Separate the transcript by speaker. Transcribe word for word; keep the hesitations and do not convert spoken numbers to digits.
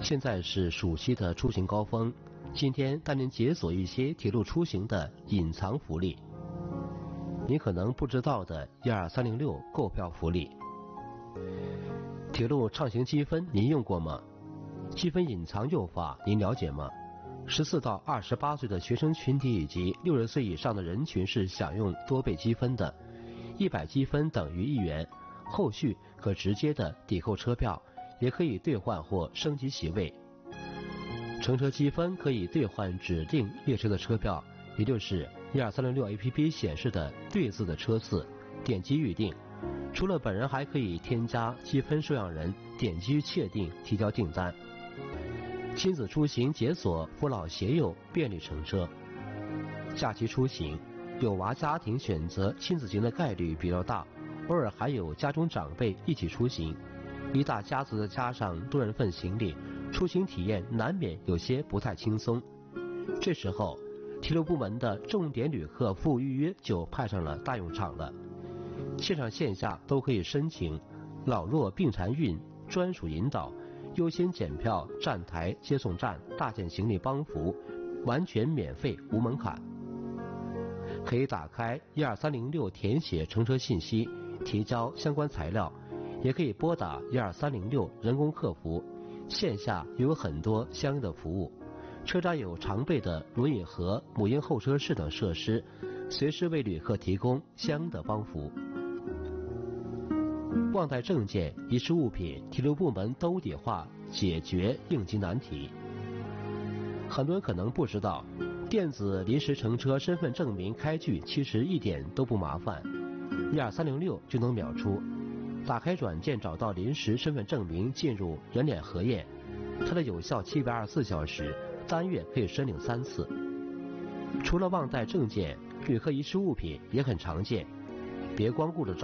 Speaker 1: 现在是暑期的出行高峰，今天带您解锁一些铁路出行的隐藏福利。您可能不知道的一二三零六购票福利。铁路畅行积分您用过吗？积分隐藏用法您了解吗？十四到二十八岁的学生群体以及六十岁以上的人群是享用多倍积分的，一百积分等于一元，后续可直接的抵扣车票，也可以兑换或升级席位。乘车积分可以兑换指定列车的车票，也就是一二三零六 A P P 显示的对字的车次，点击预定。除了本人，还可以添加积分受养人，点击确定提交订单。亲子出行解锁父老携幼便利乘车。假期出行，有娃家庭选择亲子行的概率比较大，偶尔还有家中长辈一起出行，一大家子的加上多人份行李，出行体验难免有些不太轻松。这时候，铁路部门的重点旅客服务预约就派上了大用场了。线上线下都可以申请老弱病残孕专属引导、优先检票、站台接送站、大件行李帮扶，完全免费无门槛。可以打开一二三零六填写乘车信息，提交相关材料，也可以拨打一二三零六人工客服。线下也有很多相应的服务，车站有常备的轮椅和母婴候车室等设施，随时为旅客提供相应的帮扶。忘带证件、遗失物品，铁路部门兜底化解决应急难题。很多人可能不知道，电子临时乘车身份证明开具其实一点都不麻烦，一二三零六就能秒出。打开软件找到临时身份证明，进入人脸核验，它的有效期为二十四小时，单月可以申领三次。除了忘带证件，旅客遗失物品也很常见，别光顾着照